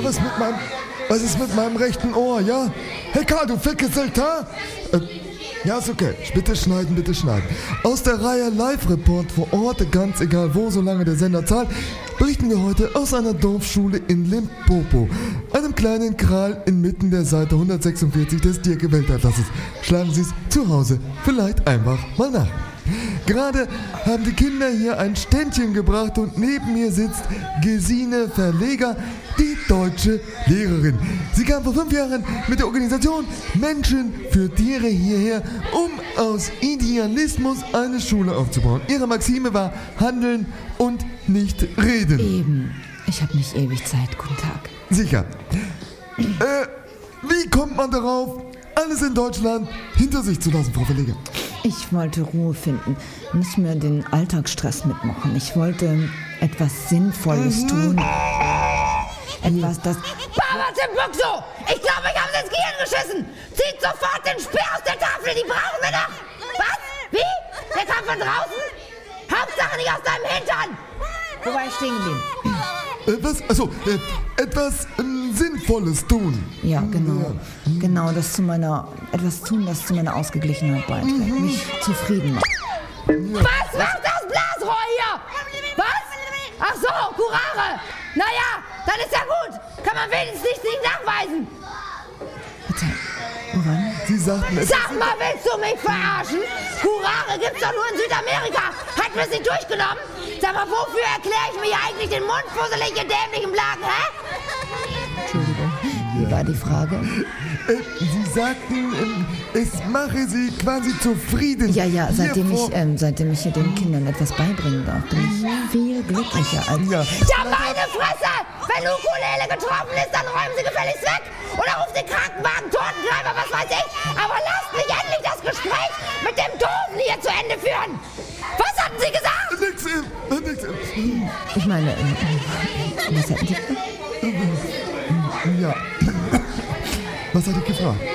Was ist mit meinem rechten Ohr, ja? Hey Karl, du Fickgesilter! Ja, ist okay. Bitte schneiden, bitte schneiden. Aus der Reihe Live-Report vor Ort, ganz egal wo, solange der Sender zahlt, berichten wir heute aus einer Dorfschule in Limpopo, einem kleinen Kral inmitten der Seite 146 des Dirke-Weltatlasses. Schlagen Sie es zu Hause vielleicht einfach mal nach. Gerade haben die Kinder hier ein Ständchen gebracht und neben mir sitzt Gesine Verleger, die deutsche Lehrerin. Sie kam vor 5 Jahren mit der Organisation Menschen für Tiere hierher, um aus Idealismus eine Schule aufzubauen. Ihre Maxime war handeln und nicht reden. Eben. Ich habe nicht ewig Zeit. Guten Tag. Sicher. Wie kommt man darauf, alles in Deutschland hinter sich zu lassen, Frau Verleger? Ich wollte Ruhe finden, nicht mehr den Alltagsstress mitmachen. Ich wollte etwas Sinnvolles tun. Etwas, das... Baba Timbuktu! Ich glaube, ich habe ins Gehirn geschissen! Zieht sofort den Speer aus der Tafel, die brauchen wir noch! Was? Wie? Der kam von draußen? Hauptsache nicht aus deinem Hintern! Wo war ich stehen geblieben? Etwas Sinnvolles tun. Ja, genau. Genau, etwas tun, das zu meiner Ausgeglichenheit beiträgt. Mich zufrieden macht. Was macht das Blasrohr hier? Was? Ach so, Curare! Naja, dann ist ja gut. Kann man wenigstens nicht nachweisen. Bitte, woran? Sie sagten es. Sag mal, willst du mich verarschen? Curare gibt's doch nur in Südamerika. Hat mir's nicht durchgenommen? Sag mal, wofür erkläre ich mir eigentlich den Mund fusselig in dämlichen Blagen, hä? Entschuldigung, wie war die Frage? Sie sagten, es mache Sie quasi zufrieden. Ja, seitdem ich hier den Kindern etwas beibringen darf, bin ich viel glücklicher als... Ja, meine Fresse! Wenn Ukulele getroffen ist, dann räumen Sie gefälligst weg! Oder ruft den Krankenwagen, Totengräber, was weiß ich! Aber lasst mich endlich das Gespräch mit dem Doofen hier zu Ende führen! Was hatten Sie gesagt? Nix. Ich meine, was hätten Sie... Ja. Was hat ich gefragt?